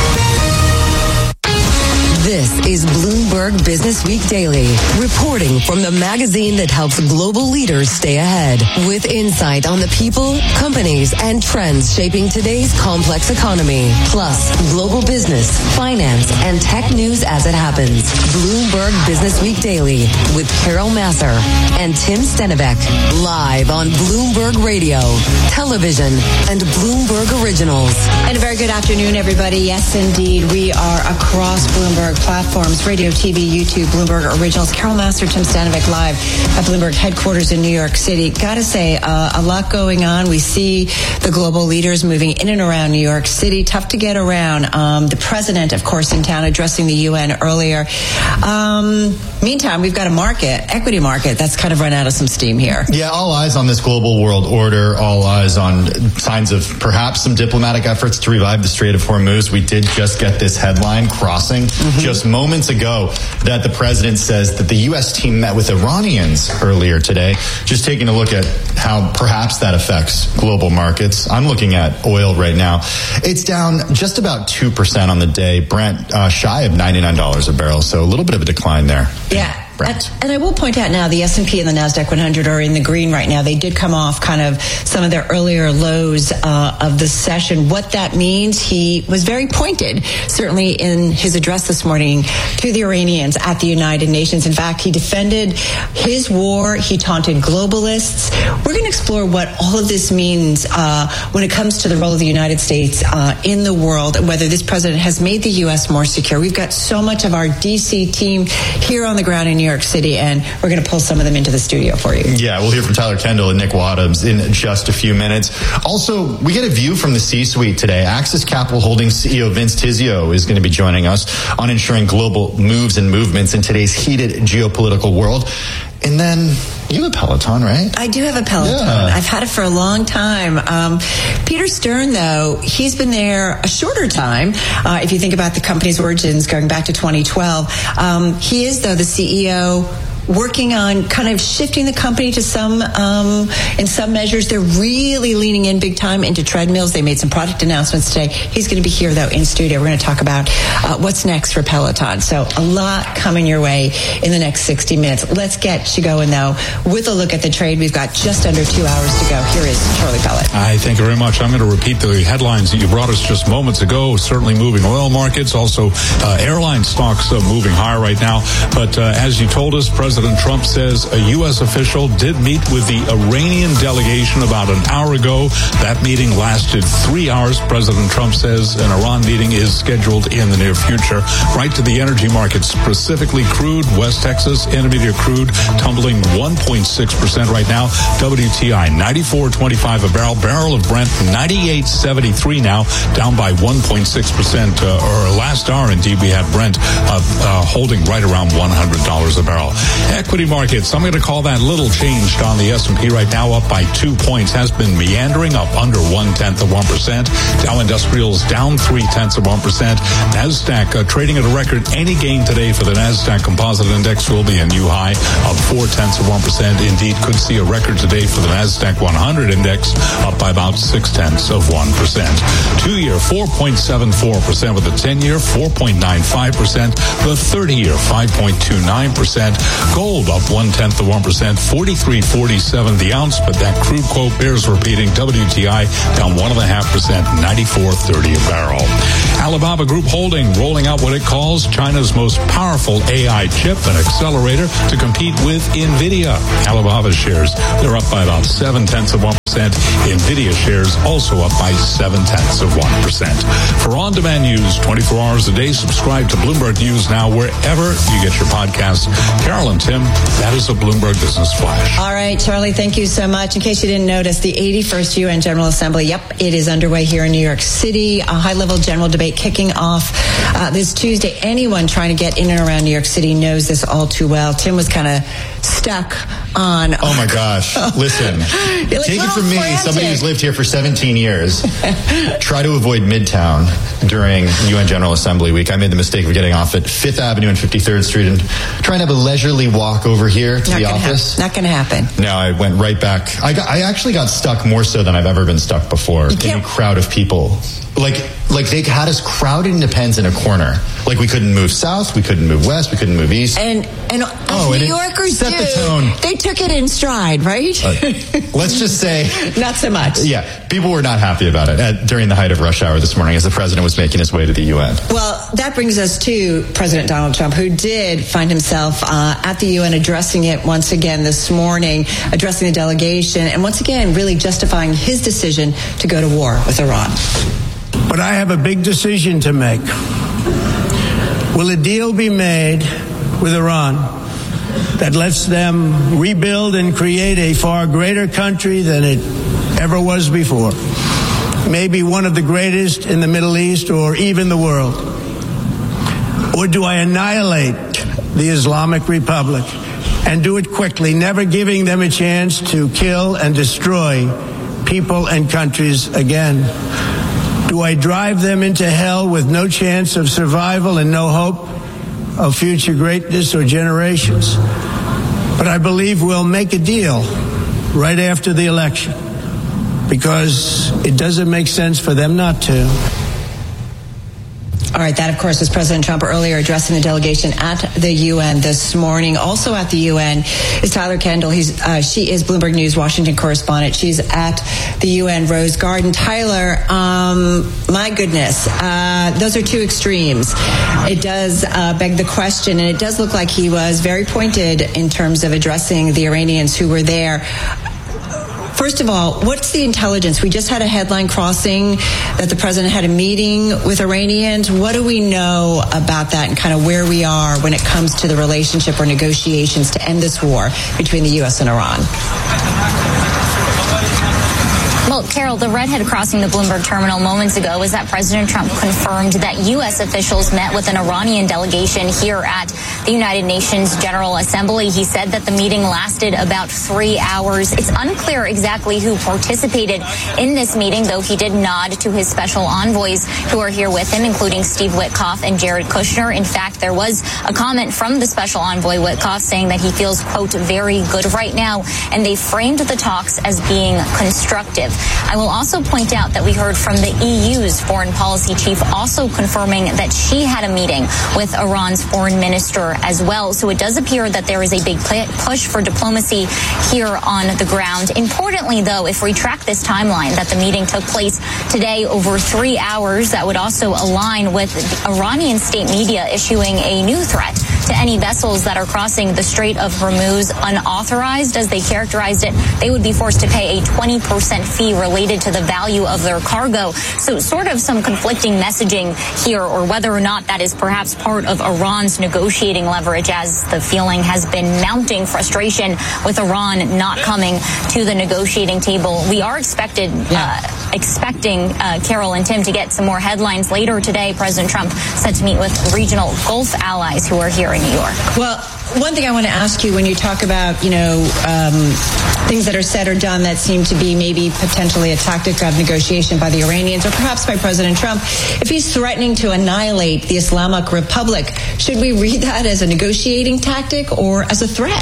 This is Bloomberg Business Week Daily, reporting from the magazine that helps global leaders stay ahead, with insight on the people, companies, and trends shaping today's complex economy, plus global business, finance, and tech news as it happens. Bloomberg Business Week Daily with Carol Massar and Tim Stenivek, live on Bloomberg Radio, television, and Bloomberg Originals. And a very good afternoon, everybody. Yes, indeed, we are across Bloomberg platforms, radio, T V, YouTube, Bloomberg Originals. Carol Massar, Tim Stenivek, live at Bloomberg headquarters in New York City. Gotta say, uh, a lot going on. We see the global leaders moving in and around New York City. Tough to get around. Um, the president, of course, in town addressing the U N earlier. Um, meantime, we've got a market, equity market, that's kind of run out of some steam here. Yeah, all eyes on this global world order, all eyes on signs of perhaps some diplomatic efforts to revive the Strait of Hormuz. We did just get this headline crossing mm-hmm. just moments ago that the president says that the U S team met with Iranians earlier today. Just taking a look at how perhaps that affects global markets. I'm looking at oil right now. It's down just about two percent on the day. Brent uh, shy of ninety-nine dollars a barrel. So a little bit of a decline there. Yeah. And, and I will point out now the S and P and the NASDAQ one hundred are in the green right now. They did come off kind of some of their earlier lows uh, of the session. What that means, he was very pointed, certainly in his address this morning to the Iranians at the United Nations. In fact, he defended his war. He taunted globalists. We're going to explore what all of this means uh, when it comes to the role of the United States uh, in the world, and whether this president has made the U S more secure. We've got so much of our D C team here on the ground in New York York City, and we're going to pull some of them into the studio for you. Yeah, we'll hear from Tyler Kendall and Nick Wadhams in just a few minutes. Also, we get a view from the C-suite today. Axis Capital Holdings C E O Vince Tizio is going to be joining us on ensuring global moves and movements in today's heated geopolitical world. And then you have a Peloton, right? I do have a Peloton. Yeah. I've had it for a long time. Um, Peter Stern, though, he's been there a shorter time. Uh, if you think about the company's origins going back to twenty twelve, um, he is, though, the C E O working on kind of shifting the company to some, um, in some measures. They're really leaning in big time into treadmills. They made some product announcements today. He's going to be here, though, in studio. We're going to talk about uh, what's next for Peloton. So a lot coming your way in the next sixty minutes. Let's get you going, though, with a look at the trade. We've got just under two hours to go. Here is Charlie Pellet. I thank you very much. I'm going to repeat the headlines that you brought us just moments ago. Certainly moving oil markets, also uh, airline stocks uh, moving higher right now. But uh, as you told us, President President Trump says a U S official did meet with the Iranian delegation about an hour ago. That meeting lasted three hours. President Trump says an Iran meeting is scheduled in the near future. Right to the energy markets, specifically crude. West Texas Intermediate crude tumbling one point six percent right now. W T I ninety-four twenty-five a barrel. Barrel of Brent ninety-eight seventy-three now, down by one point six percent. Uh, or last hour, indeed, we had Brent uh, uh, holding right around one hundred dollars a barrel. Equity markets, I'm going to call that little changed on the S and P right now, up by two points. Has been meandering up under one-tenth of one percent. Dow Industrials down three-tenths of one percent. NASDAQ uh, trading at a record. Any gain today for the NASDAQ Composite Index will be a new high of four-tenths of one percent. Indeed, could see a record today for the NASDAQ one hundred Index, up by about six-tenths of one percent. Two-year, four point seven four percent, with the ten-year, four point nine five percent. The thirty-year, five point two nine percent. Gold up one-tenth of one percent, forty-three forty-seven the ounce, but that crude quote bears repeating. W T I down one point five percent, ninety-four thirty a barrel. Alibaba Group Holding rolling out what it calls China's most powerful A I chip and accelerator to compete with NVIDIA. Alibaba shares, they're up by about seven-tenths of one percent. NVIDIA shares also up by seven-tenths of one percent. For on-demand news twenty-four hours a day, subscribe to Bloomberg News Now wherever you get your podcasts. Carol and Tim, that is a Bloomberg Business Flash. All right, Charlie, thank you so much. In case you didn't notice, the eighty-first U N General Assembly, yep, it is underway here in New York City. A high-level general debate kicking off uh, this Tuesday. Anyone trying to get in and around New York City knows this all too well. Tim was kind of stuck on... Oh, my gosh. Listen, like, take it oh, from me, frantic. somebody who's lived here for seventeen years. Try to avoid Midtown during U N General Assembly Week. I made the mistake of getting off at Fifth Avenue and fifty-third Street and trying to have a leisurely walk over here to Not the gonna office. Hap- not going to happen. No, I went right back. I, got, I actually got stuck more so than I've ever been stuck before in a crowd of people. Like, like they had us crowded into pens in a corner. Like we couldn't move south, we couldn't move west, we couldn't move east. And and oh, New and Yorkers set do, the tone. They took it in stride, right? Uh, let's just say, not so much. Yeah, people were not happy about it at, during the height of rush hour this morning as the president was making his way to the U N. Well, that brings us to President Donald Trump, who did find himself uh, at the U N addressing it once again this morning, addressing the delegation, and once again really justifying his decision to go to war with Iran. But I have a big decision to make. Will a deal be made with Iran that lets them rebuild and create a far greater country than it ever was before? Maybe one of the greatest in the Middle East or even the world? Or do I annihilate the Islamic Republic and do it quickly, never giving them a chance to kill and destroy people and countries again? Do I drive them into hell with no chance of survival and no hope of future greatness or generations? But I believe we'll make a deal right after the election because it doesn't make sense for them not to. All right, that, of course, was President Trump earlier addressing the delegation at the U N this morning. Also at the U N is Tyler Kendall. He's uh, she is Bloomberg News Washington correspondent. She's at the U N Rose Garden. Tyler, um, my goodness, uh, those are two extremes. It does uh, beg the question, and it does look like he was very pointed in terms of addressing the Iranians who were there. First of all, what's the intelligence? We just had a headline crossing that the president had a meeting with Iranians. What do we know about that and kind of where we are when it comes to the relationship or negotiations to end this war between the U S and Iran? Well, Carol, the redhead crossing the Bloomberg terminal moments ago was that President Trump confirmed that U S officials met with an Iranian delegation here at the United Nations General Assembly. He said that the meeting lasted about three hours. It's unclear exactly who participated in this meeting, though he did nod to his special envoys who are here with him, including Steve Witkoff and Jared Kushner. In fact, there was a comment from the special envoy Witkoff saying that he feels, quote, very good right now, and they framed the talks as being constructive. I will also point out that we heard from the E U's foreign policy chief also confirming that she had a meeting with Iran's foreign minister as well. So it does appear that there is a big push for diplomacy here on the ground. Importantly, though, if we track this timeline that the meeting took place today over three hours, that would also align with Iranian state media issuing a new threat to any vessels that are crossing the Strait of Hormuz unauthorized, as they characterized it. They would be forced to pay a twenty percent fee related to the value of their cargo. So sort of some conflicting messaging here, or whether or not that is perhaps part of Iran's negotiating leverage, as the feeling has been mounting frustration with Iran not coming to the negotiating table. We are expected, yeah. uh, expecting, uh, Carol and Tim, to get some more headlines later today. President Trump set to meet with regional Gulf allies who are here in New York. Well, one thing I want to ask you, when you talk about, you know, um, things that are said or done that seem to be maybe potentially a tactic of negotiation by the Iranians or perhaps by President Trump, if he's threatening to annihilate the Islamic Republic, should we read that as a negotiating tactic or as a threat?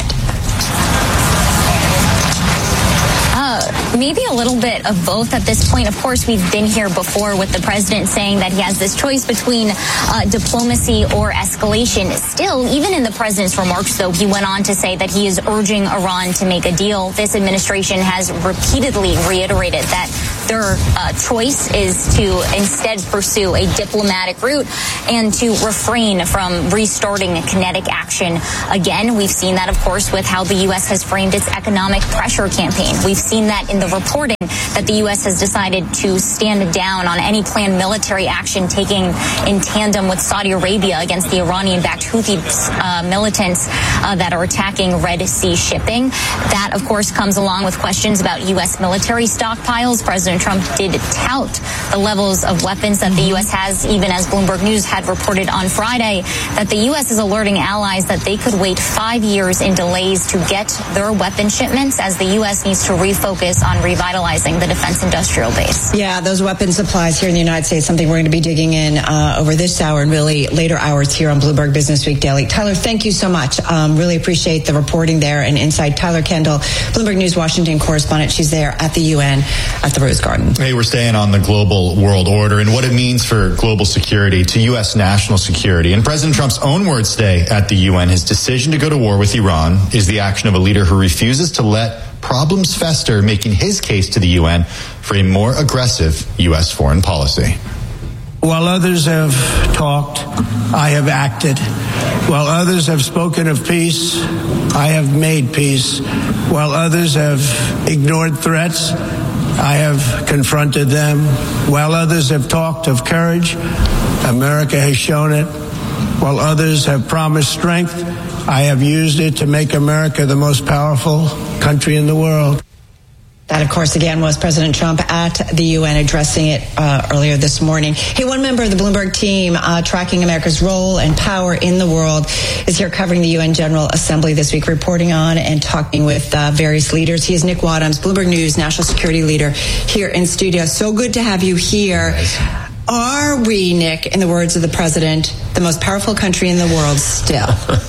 Maybe a little bit of both at this point. Of course, we've been here before with the president saying that he has this choice between uh, diplomacy or escalation. Still, even in the president's remarks, though, he went on to say that he is urging Iran to make a deal. This administration has repeatedly reiterated that their uh, choice is to instead pursue a diplomatic route and to refrain from restarting kinetic action again. We've seen that, of course, with how the U S has framed its economic pressure campaign. We've seen that in the reporting that the U S has decided to stand down on any planned military action taking in tandem with Saudi Arabia against the Iranian-backed Houthi uh, militants uh, that are attacking Red Sea shipping. That, of course, comes along with questions about U S military stockpiles. President Trump did tout the levels of weapons that the U S has, even as Bloomberg News had reported on Friday that the U S is alerting allies that they could wait five years in delays to get their weapon shipments, as the U S needs to refocus on revitalizing the defense industrial base. Yeah, those weapon supplies here in the United States, something we're going to be digging in uh, over this hour and really later hours here on Bloomberg Business Week Daily. Tyler, thank you so much. Um, really appreciate the reporting there and insight. Tyler Kendall, Bloomberg News Washington correspondent. She's there at the U N at the Rose Garden. Hey, we're staying on the global world order and what it means for global security to U S national security. In President Trump's own words today at the U N, his decision to go to war with Iran is the action of a leader who refuses to let problems fester, making his case to the U N for a more aggressive U S foreign policy. While others have talked, I have acted. While others have spoken of peace, I have made peace. While others have ignored threats, I have confronted them. While others have talked of courage, America has shown it. While others have promised strength, I have used it to make America the most powerful country in the world. That, of course, again, was President Trump at the U N addressing it uh, earlier this morning. Hey, one member of the Bloomberg team uh, tracking America's role and power in the world is here covering the U N General Assembly this week, reporting on and talking with uh, various leaders. He is Nick Wadhams, Bloomberg News national security leader, here in studio. So good to have you here. Are we, Nick, in the words of the president, the most powerful country in the world still?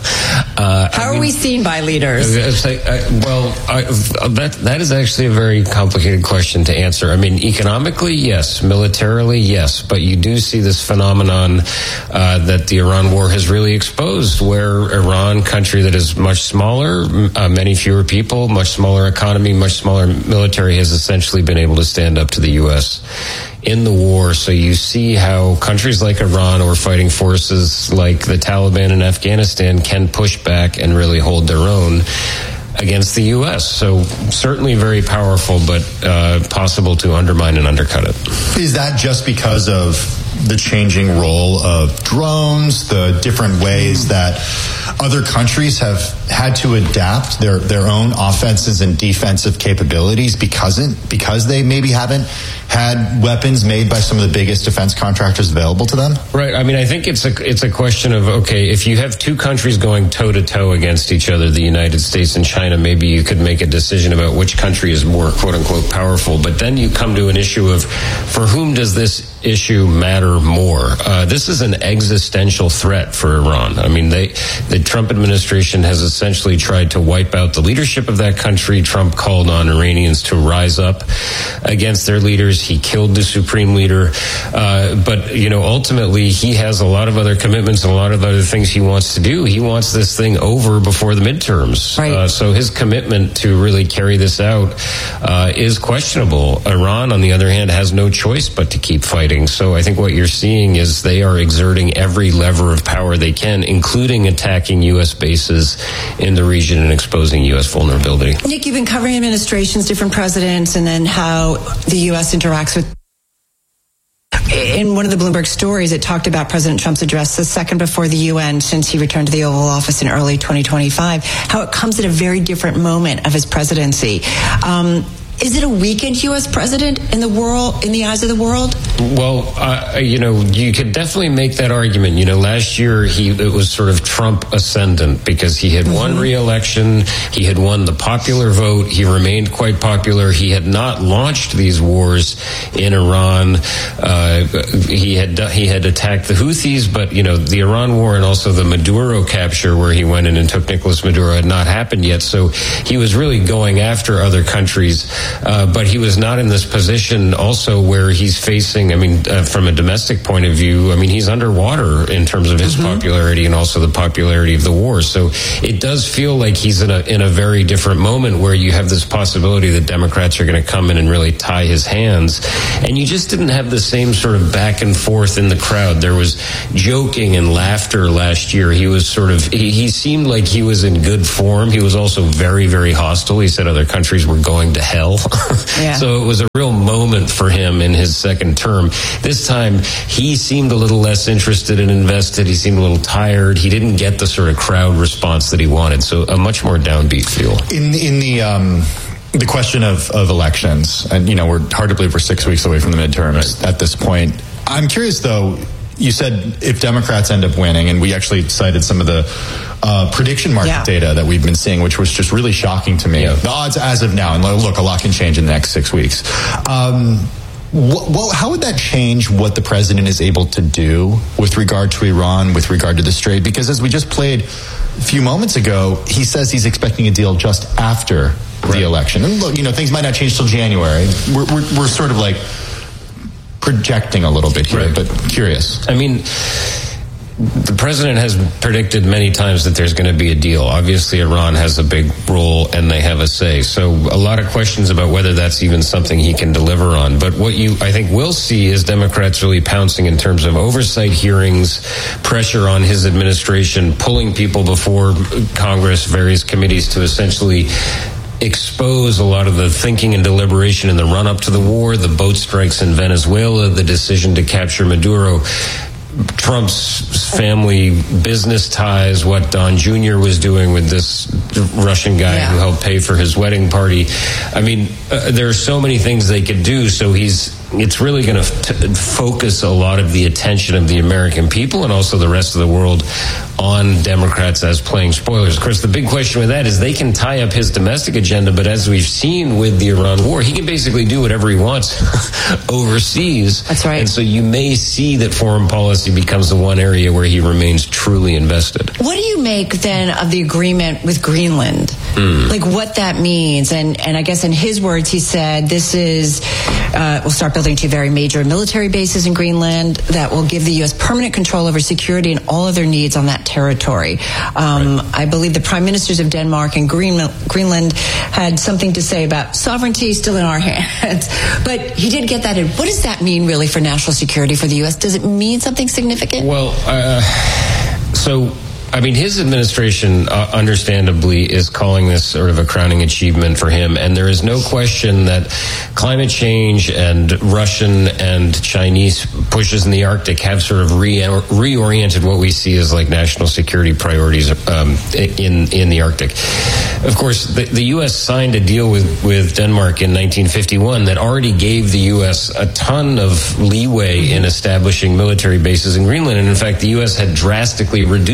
uh, How I are mean, we seen by leaders? I, I, well, I, that that is actually a very complicated question to answer. I mean, economically, yes. Militarily, yes. But you do see this phenomenon uh, that the Iran war has really exposed, where Iran, country that is much smaller, uh, many fewer people, much smaller economy, much smaller military, has essentially been able to stand up to the U S in the war. So you see how countries like Iran or fighting forces like the Taliban in Afghanistan can push back and really hold their own against the U S. So certainly very powerful, but uh, possible to undermine and undercut it. Is that just because of the changing role of drones, the different ways that other countries have had to adapt their, their own offenses and defensive capabilities because it, because they maybe haven't had weapons made by some of the biggest defense contractors available to them? Right. I mean, I think it's a it's a question of, okay, if you have two countries going toe to toe against each other, the United States and China, maybe you could make a decision about which country is more quote unquote powerful. But then you come to an issue of, for whom does this issue matter more. Uh, this is an existential threat for Iran. I mean, they, the Trump administration has essentially tried to wipe out the leadership of that country. Trump called on Iranians to rise up against their leaders. He killed the supreme leader. Uh, but, you know, ultimately, he has a lot of other commitments and a lot of other things he wants to do. He wants this thing over before the midterms. Right. Uh, so his commitment to really carry this out uh, is questionable. Iran, on the other hand, has no choice but to keep fighting. So I think what you're seeing is they are exerting every lever of power they can, including attacking U S bases in the region and exposing U S vulnerability. Nick, you've been covering administrations, different presidents, and then how the U S interacts with. In one of the Bloomberg stories, it talked about President Trump's address the second before the U N since he returned to the Oval Office in early twenty twenty-five, how it comes at a very different moment of his presidency. Um, Is it a weakened U S president in the world, in the eyes of the world? Well, uh, you know, you could definitely make that argument. You know, last year he it was sort of Trump ascendant because he had mm-hmm. won re-election, he had won the popular vote, he remained quite popular. He had not launched these wars in Iran. Uh, he had he had attacked the Houthis, but you know, the Iran war and also the Maduro capture, where he went in and took Nicolas Maduro, had not happened yet. So he was really going after other countries. Uh, but he was not in this position also where he's facing, I mean, uh, from a domestic point of view, I mean, he's underwater in terms of his mm-hmm. popularity and also the popularity of the war. So it does feel like he's in a, in a very different moment where you have this possibility that Democrats are going to come in and really tie his hands. And you just didn't have the same sort of back and forth in the crowd. There was joking and laughter last year. He was sort of, he, he seemed like he was in good form. He was also very, very hostile. He said other countries were going to hell. Yeah. So it was a real moment for him in his second term. This time, he seemed a little less interested and invested. He seemed a little tired. He didn't get the sort of crowd response that he wanted. So a much more downbeat feel. In in the um, the question of, of elections, and you know, we're hard to believe we're six weeks away from the midterms right. at this point. I'm curious, though. You said if Democrats end up winning, and we actually cited some of the uh, prediction market yeah. data that we've been seeing, which was just really shocking to me. Yeah. The odds as of now, and look, a lot can change in the next six weeks. Um, what, what, how would that change what the president is able to do with regard to Iran, with regard to the Strait? Because as we just played a few moments ago, he says he's expecting a deal just after right. the election. And look, you know, things might not change till January. We're, we're, we're sort of like projecting a little bit here, right. but curious. I mean, the president has predicted many times that there's going to be a deal. Obviously, Iran has a big role and they have a say. So a lot of questions about whether that's even something he can deliver on. But what you, I think, will see is Democrats really pouncing in terms of oversight hearings, pressure on his administration, pulling people before Congress, various committees to essentially expose a lot of the thinking and deliberation in the run-up to the war, the boat strikes in Venezuela, the decision to capture Maduro, Trump's family business ties, what Don Junior was doing with this Russian guy yeah. who helped pay for his wedding party. I mean, uh, there are so many things they could do, so he's it's really going to f- focus a lot of the attention of the American people and also the rest of the world on Democrats as playing spoilers. Of course, the big question with that is they can tie up his domestic agenda, but as we've seen with the Iran war, he can basically do whatever he wants overseas. That's right. And so you may see that foreign policy becomes the one area where he remains truly invested. What do you make then of the agreement with Greenland? Mm. Like what that means? And, and I guess in his words, he said, this is, uh, we'll start building two very major military bases in Greenland that will give the U S permanent control over security and all of their needs on that territory. Um, right. I believe the prime ministers of Denmark and Greenland, Greenland had something to say about sovereignty still in our hands. But he did get that in. What does that mean really for national security for the U S? Does it mean something significant? Well, uh, so... I mean, his administration, uh, understandably, is calling this sort of a crowning achievement for him. And there is no question that climate change and Russian and Chinese pushes in the Arctic have sort of re- reoriented what we see as like national security priorities um, in in the Arctic. Of course, the, the U S signed a deal with, with Denmark in nineteen fifty-one that already gave the U S a ton of leeway in establishing military bases in Greenland. And in fact, the U S had drastically reduced its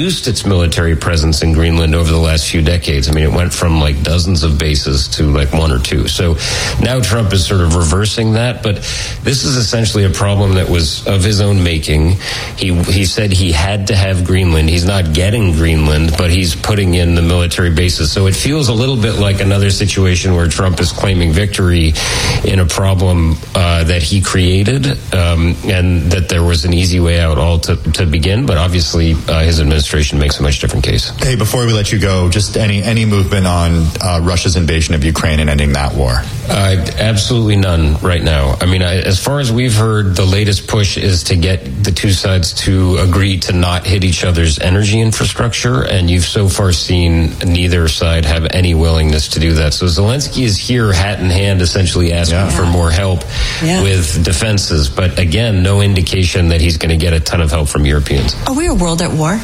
its military presence in Greenland over the last few decades. I mean, it went from like dozens of bases to like one or two. So now Trump is sort of reversing that, but this is essentially a problem that was of his own making. He he said he had to have Greenland. He's not getting Greenland, but he's putting in the military bases. So it feels a little bit like another situation where Trump is claiming victory in a problem uh, that he created, um, and that there was an easy way out all to, to begin. But obviously, uh, his administration makes a much different case. Hey, before we let you go, just any any movement on uh, Russia's invasion of Ukraine and ending that war? Uh, absolutely none right now. I mean, I, as far as we've heard, the latest push is to get the two sides to agree to not hit each other's energy infrastructure, and you've so far seen neither side have any willingness to do that. So Zelensky is here, hat in hand, essentially asking yeah. for more help yeah. with defenses, but again, no indication that he's going to get a ton of help from Europeans. Are we a world at war?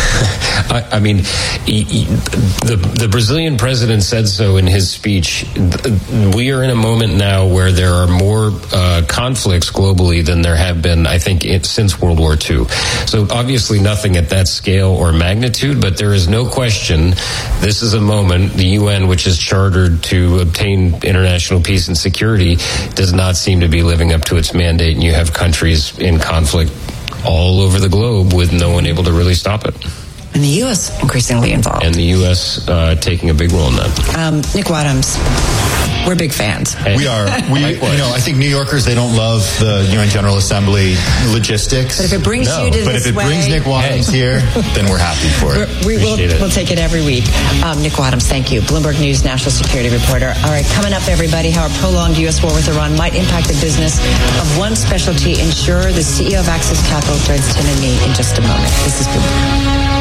I, I mean, he, he, the, the Brazilian president said so in his speech. We are in a moment now where there are more uh, conflicts globally than there have been, I think, it, since World War Two. So obviously nothing at that scale or magnitude, but there is no question this is a moment the U N, which is chartered to obtain international peace and security, does not seem to be living up to its mandate, and you have countries in conflict all over the globe with no one able to really stop it. And the U S increasingly involved. And the U S uh, taking a big role in that. Um, Nick Wadhams, we're big fans. Hey. We are. We, you know, I think New Yorkers, they don't love the U N General Assembly logistics. But if it brings no. you to but this if it way, brings Nick Wadhams hey. here, then we're happy for it. We're, we will we'll take it every week. Um, Nick Wadhams, thank you. Bloomberg News national security reporter. All right, coming up, everybody, how a prolonged U S war with Iran might impact the business of one specialty insurer. The C E O of Axis Capital joins Tim and me in just a moment. This is Bloomberg.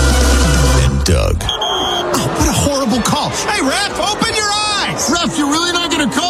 Doug. Oh, what a horrible call. Hey, ref, open your eyes. Ref, you really